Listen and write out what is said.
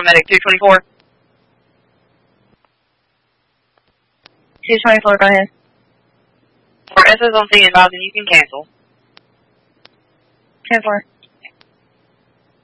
medic 224. 224, go ahead. For SS on scene advising, you can cancel. 10-4.